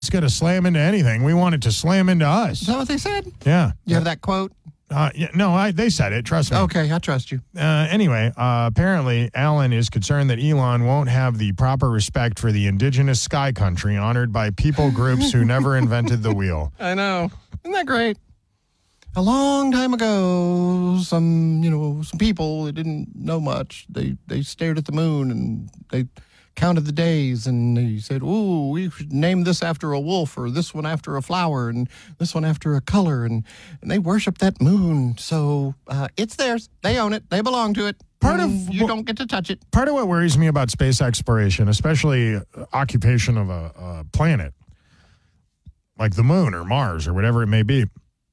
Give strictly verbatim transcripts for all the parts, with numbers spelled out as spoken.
it's going to slam into anything. We want it to slam into us. Is that what they said? Yeah. You have that quote? Uh, yeah, no, I, they said it. Trust me. Okay, I trust you. Uh, anyway, uh, apparently, Alan is concerned that Elon won't have the proper respect for the indigenous sky country honored by people groups who never invented the wheel. I know. Isn't that great? A long time ago, some, you know, some people that didn't know much, they, they stared at the moon and they counted the days and they said, ooh, we should name this after a wolf or this one after a flower and this one after a color. And, and they worship that moon. So uh, it's theirs. They own it. They belong to it. Part and of you don't get to touch it. Part of what worries me about space exploration, especially uh, occupation of a, a planet like the moon or Mars or whatever it may be,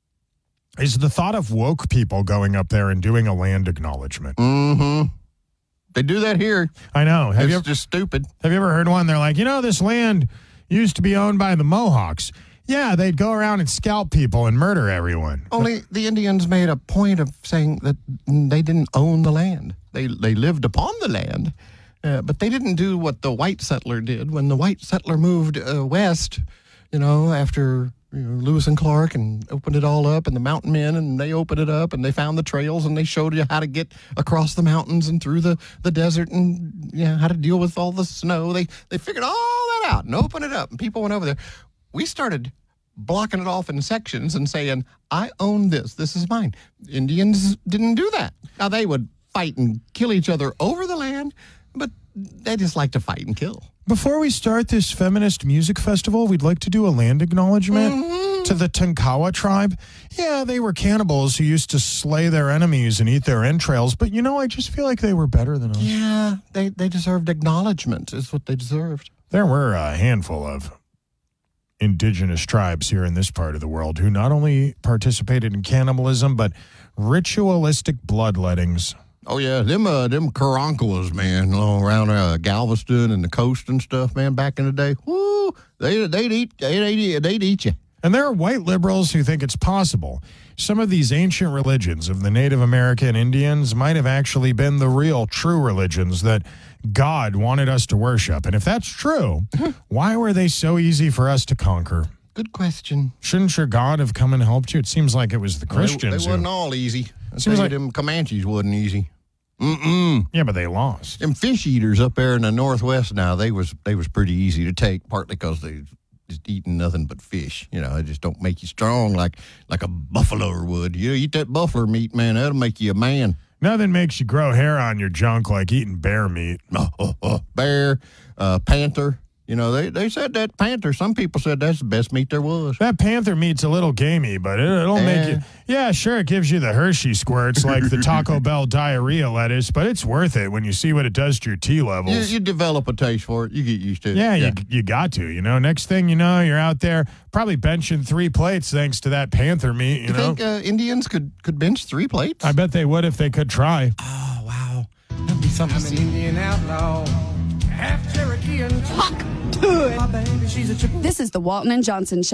is the thought of woke people going up there and doing a land acknowledgement. Mm-hmm. They do that here. I know. Have it's you ever, just stupid. Have you ever heard one? They're like, you know, this land used to be owned by the Mohawks. Yeah, they'd go around and scalp people and murder everyone. Only the Indians made a point of saying that they didn't own the land. They they lived upon the land, uh, but they didn't do what the white settler did. When the white settler moved uh, west, you know, after you know, Lewis and Clark and opened it all up, and the mountain men, and they opened it up, and they found the trails, and they showed you how to get across the mountains and through the, the desert, and you know, how to deal with all the snow. They they figured all that out and opened it up, and people went over there. We started blocking it off in sections and saying, I own this. This is mine. Indians didn't do that. Now, they would fight and kill each other over the land, but they just like to fight and kill. Before we start this feminist music festival, we'd like to do a land acknowledgement mm-hmm. to the Tonkawa tribe. Yeah, they were cannibals who used to slay their enemies and eat their entrails, but, you know, I just feel like they were better than us. Yeah, they, they deserved acknowledgement is what they deserved. There were a handful of indigenous tribes here in this part of the world who not only participated in cannibalism, but ritualistic bloodlettings. Oh, yeah, them uh, them Karankawas, man, all around uh, Galveston and the coast and stuff, man, back in the day. Woo, they, they'd, eat, they'd, eat, they'd eat you. And there are white liberals who think it's possible some of these ancient religions of the Native American Indians might have actually been the real, true religions that God wanted us to worship. And if that's true, why were they so easy for us to conquer? Good question. Shouldn't your God have come and helped you? It seems like it was the Christians. Well, they, they who, wasn't all easy. I seems like them Comanches wasn't easy. Mm-mm. Yeah, but they lost. Them fish eaters up there in the Northwest now, they was they was pretty easy to take, partly because they just eating nothing but fish. You know, it just don't make you strong like like a buffalo would. You eat that buffalo meat, man, that'll make you a man. Nothing makes you grow hair on your junk like eating bear meat. Oh, oh, oh. Bear, uh, panther. You know, they, they said that panther, some people said that's the best meat there was. That panther meat's a little gamey, but it, it'll Eh. make you... Yeah, sure, it gives you the Hershey squirts like the Taco Bell diarrhea lettuce, but it's worth it when you see what it does to your T levels. You, you develop a taste for it. You get used to it. Yeah, yeah. You, you got to, you know. Next thing you know, you're out there probably benching three plates thanks to that panther meat, you, you know. think uh, Indians could, could bench three plates? I bet they would if they could try. Oh, wow. That'd be something. I'm an Indian outlaw, half Cherokee and Talk to it. my baby, she's a This is the Walton and Johnson Show.